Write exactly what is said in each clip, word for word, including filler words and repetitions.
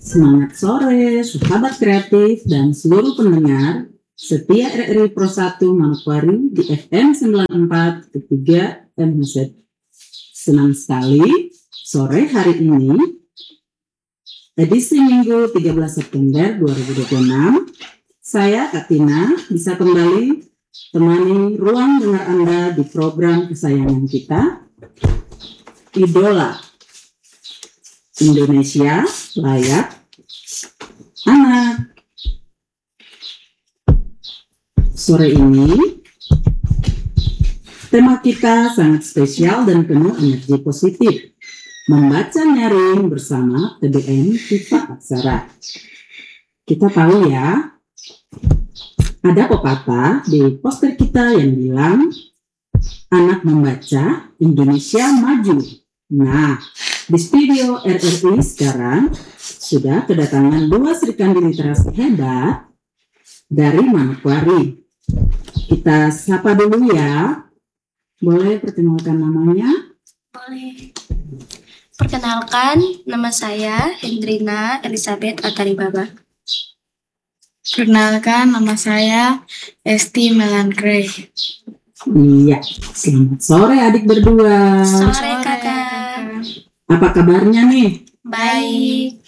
Semangat sore, sahabat kreatif dan seluruh pendengar setia R R I Pro satu Manokwari di F M sembilan puluh empat koma tiga M H Z. Senang sekali sore hari ini, edisi Minggu tiga belas September dua ribu dua puluh enam, saya Kak Tina bisa kembali temani ruang dengar Anda di program kesayangan kita, Idola Indonesia Layak Anak. Sore ini tema kita sangat spesial dan penuh energi positif, membaca nyaring bersama T B M Kipa Aksara. Kita tahu ya, ada pepatah di poster kita yang bilang anak membaca Indonesia maju. Nah, di studio R R I sekarang sudah kedatangan dua serikandi literasi hebat dari Manokwari. Kita sapa dulu ya. Boleh perkenalkan namanya? Boleh. Perkenalkan, nama saya Hendrina Elizabeth Ataribaba. Perkenalkan, nama saya Esti Melancre. Iya, selamat sore adik berdua. Sore, Sore, kakak. Apa kabarnya nih? Baik.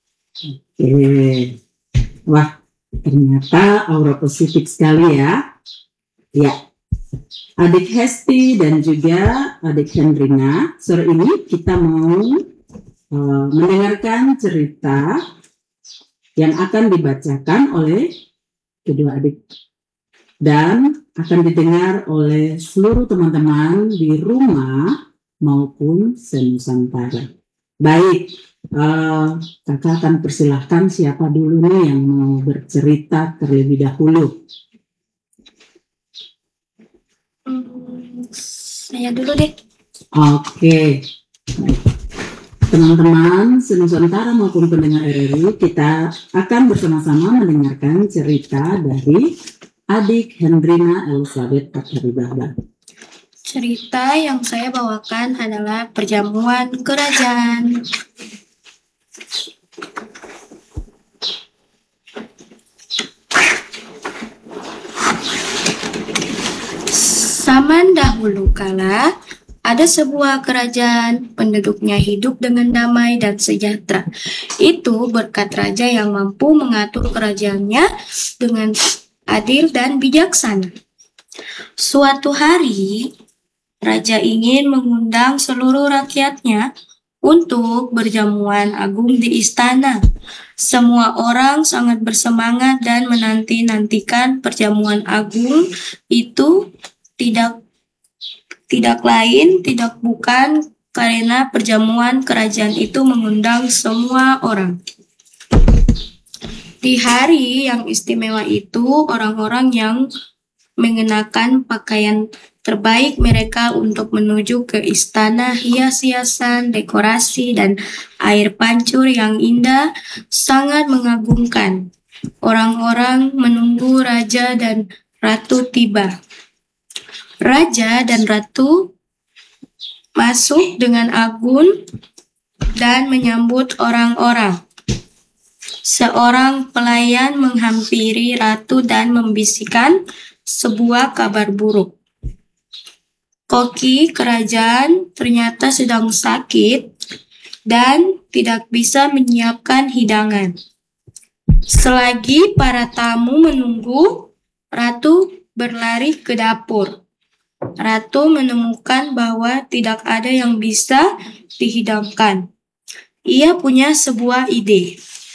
Oke. Wah, ternyata aura positif sekali ya. Ya, adik Hesti dan juga adik Hendrina, sore ini kita mau uh, mendengarkan cerita yang akan dibacakan oleh kedua adik dan akan didengar oleh seluruh teman-teman di rumah maupun senusantara. Baik, uh, kakak akan persilahkan siapa dulu nih yang mau bercerita terlebih dahulu. Hmm, saya dulu deh. Oke, teman-teman senusantara maupun pendengar R R I, kita akan bersama-sama mendengarkan cerita dari adik Hendrina Elizabeth Ataribaba. Cerita yang saya bawakan adalah Perjamuan Kerajaan. Zaman dahulu kala, ada sebuah kerajaan, penduduknya hidup dengan damai dan sejahtera. Itu berkat raja yang mampu mengatur kerajaannya dengan adil dan bijaksana. Suatu hari, raja ingin mengundang seluruh rakyatnya untuk berjamuan agung di istana. Semua orang sangat bersemangat dan menanti-nantikan perjamuan agung itu tidak tidak lain, tidak bukan karena perjamuan kerajaan itu mengundang semua orang. Di hari yang istimewa itu, orang-orang yang mengenakan pakaian terbaik mereka untuk menuju ke istana, hias-hiasan, dekorasi, dan air pancur yang indah sangat mengagumkan. Orang-orang menunggu raja dan ratu tiba. Raja dan ratu masuk dengan agun dan menyambut orang-orang. Seorang pelayan menghampiri ratu dan membisikkan sebuah kabar buruk. Koki kerajaan ternyata sedang sakit dan tidak bisa menyiapkan hidangan. Selagi para tamu menunggu, ratu berlari ke dapur. Ratu menemukan bahwa tidak ada yang bisa dihidangkan. Ia punya sebuah ide.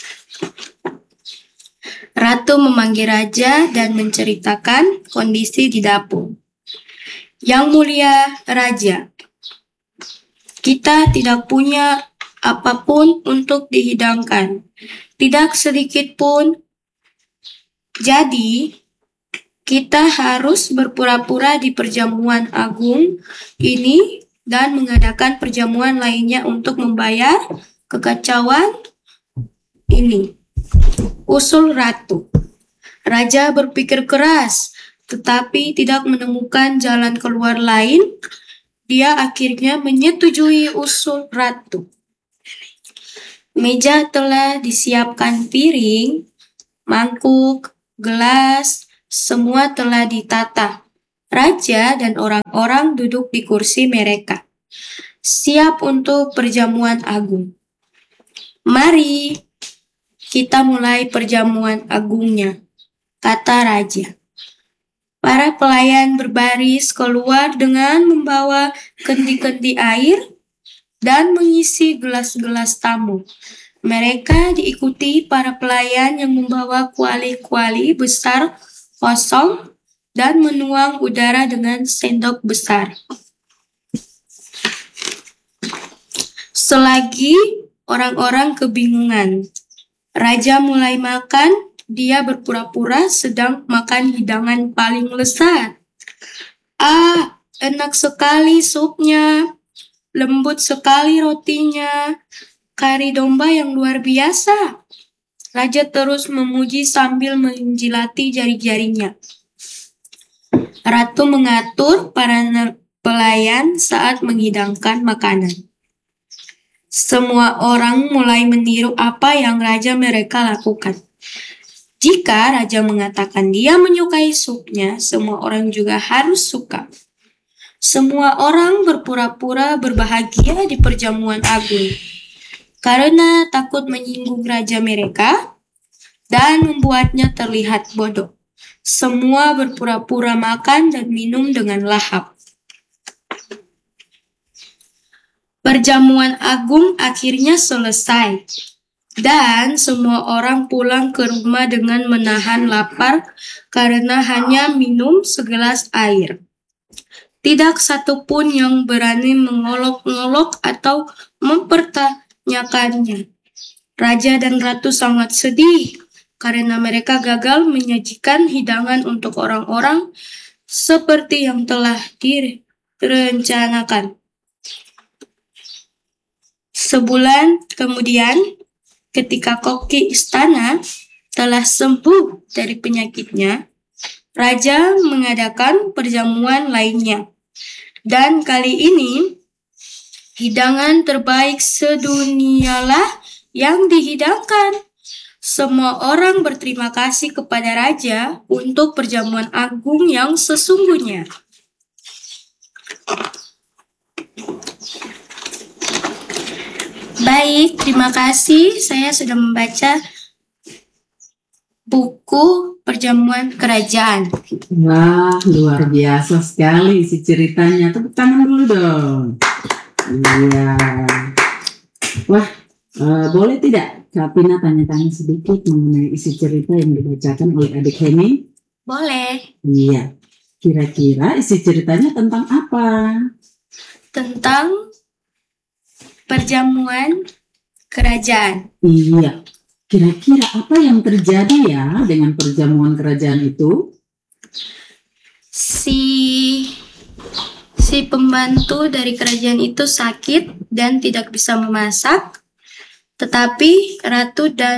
Ratu memanggil raja dan menceritakan kondisi di dapur. Yang mulia raja, kita tidak punya apapun untuk dihidangkan, tidak sedikit pun. Jadi, kita harus berpura-pura di perjamuan agung ini dan mengadakan perjamuan lainnya untuk membayar kekacauan ini. Usul ratu. Raja berpikir keras, tetapi tidak menemukan jalan keluar lain. Dia akhirnya menyetujui usul ratu. Meja telah disiapkan piring, mangkuk, gelas, semua telah ditata. Raja dan orang-orang duduk di kursi mereka, siap untuk perjamuan agung. Mari kita mulai perjamuan agungnya, kata raja. Para pelayan berbaris keluar dengan membawa kendi-kendi air dan mengisi gelas-gelas tamu. Mereka diikuti para pelayan yang membawa kuali-kuali besar kosong dan menuang udara dengan sendok besar. Selagi orang-orang kebingungan, raja mulai makan. Dia berpura-pura sedang makan hidangan paling lezat. Ah, enak sekali supnya, lembut sekali rotinya, kari domba yang luar biasa. Raja terus memuji sambil menjilati jari-jarinya. Ratu mengatur para pelayan saat menghidangkan makanan. Semua orang mulai meniru apa yang raja mereka lakukan. Jika raja mengatakan dia menyukai supnya, semua orang juga harus suka. Semua orang berpura-pura berbahagia di perjamuan agung karena takut menyinggung raja mereka dan membuatnya terlihat bodoh. Semua berpura-pura makan dan minum dengan lahap. Perjamuan agung akhirnya selesai. Dan semua orang pulang ke rumah dengan menahan lapar karena hanya minum segelas air. Tidak satu pun yang berani mengolok-ngolok atau mempertanyakannya. Raja dan ratu sangat sedih karena mereka gagal menyajikan hidangan untuk orang-orang seperti yang telah direncanakan. Sebulan kemudian, ketika koki istana telah sembuh dari penyakitnya, raja mengadakan perjamuan lainnya. Dan kali ini, hidangan terbaik sedunialah yang dihidangkan. Semua orang berterima kasih kepada raja untuk perjamuan agung yang sesungguhnya. Baik, terima kasih. Saya sudah membaca buku Perjamuan Kerajaan. Wah, luar biasa sekali isi ceritanya. Tepuk tangan dulu dong. Iya. Wah, uh, boleh tidak Kak Pina tanya-tanya sedikit mengenai isi cerita yang dibacakan oleh adik Heni? Boleh. Iya. Kira-kira isi ceritanya tentang apa? Tentang perjamuan kerajaan. Iya. Kira-kira apa yang terjadi ya dengan perjamuan kerajaan itu? Si si pembantu dari kerajaan itu sakit dan tidak bisa memasak, tetapi ratu dan